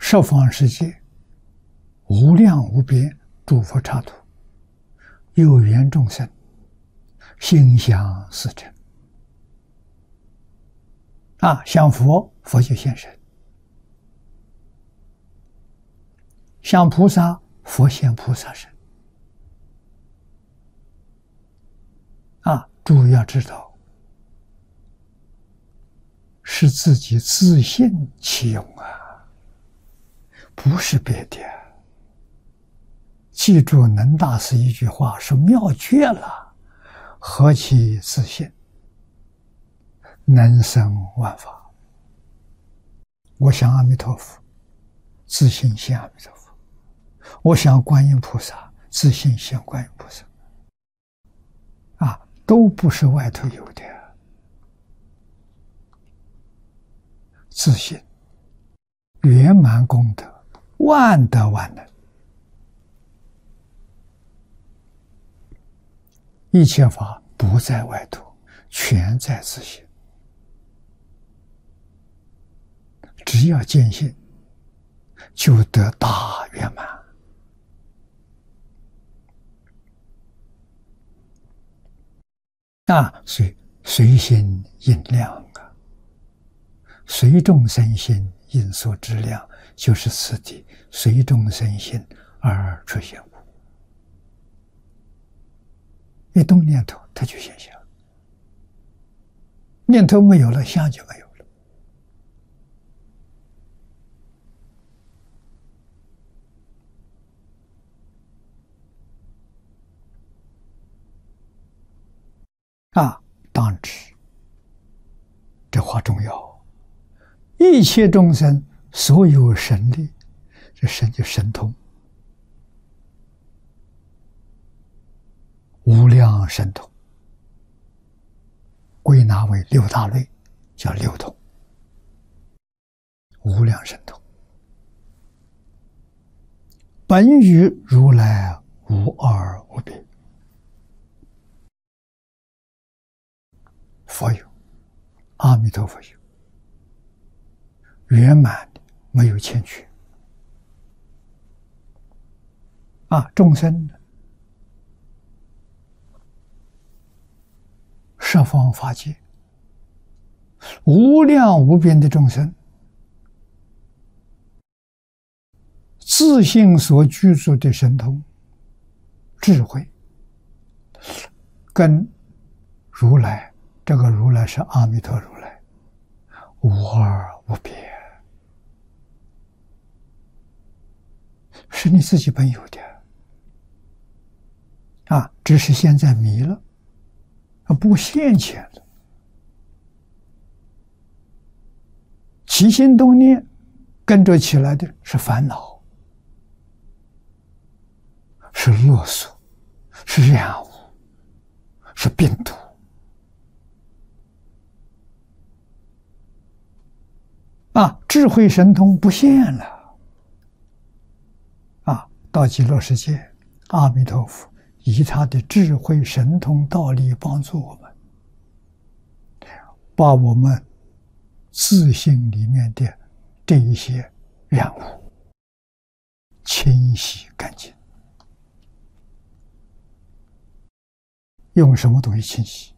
十方世界无量无边诸佛刹土，有缘众生心想事成。想佛，佛就现身；想菩萨，佛现菩萨身。诸位要知道，是自己自信其用不是别的。记住能大师一句话，是妙绝了：何其自信，能生万法。我想阿弥陀佛，自信现阿弥陀佛；我想观音菩萨，自信现观音菩萨。都不是外头有的。自信圆满功德，万德万能，一切法不在外头，全在自信。只要坚信，就得大圆满。所以随心应量随众生心应所知量，就是此地随众生心而出现物。一动念头，它就现象；念头没有了，相就没有了。当知这话重要。一切众生所有神力，这神就神通，无量神通，归纳为六大类，叫六通。无量神通，本与如来无二无别。佛有，阿弥陀佛有，圆满的，没有欠缺。众生呢，十方法界，无量无边的众生，自性所具足的神通、智慧，跟如来，这个如来是阿弥陀如来，无二无别，是你自己本有的。只是现在迷了，不现前了。起心动念跟着起来的是烦恼，是勒索，是染污，是病毒。智慧神通不现了。到极乐世界，阿弥陀佛以他的智慧神通道力帮助我们，把我们自性里面的这一些染污清洗干净。用什么东西清洗？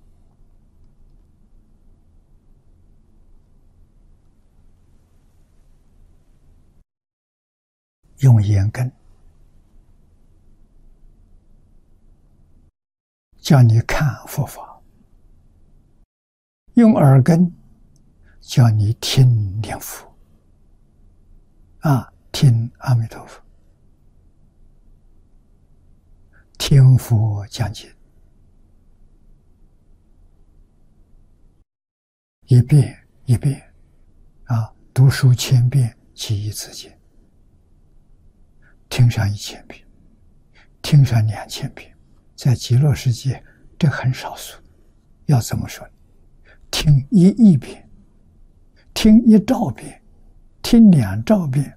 用眼根，叫你看佛法；用耳根，叫你听念佛。听阿弥陀佛，听佛讲经，一遍一遍，读书1000遍，其义自见。听上1000遍，听上2000遍，在极乐世界这很少数。要怎么说？听1亿遍，听1兆遍，听2兆遍，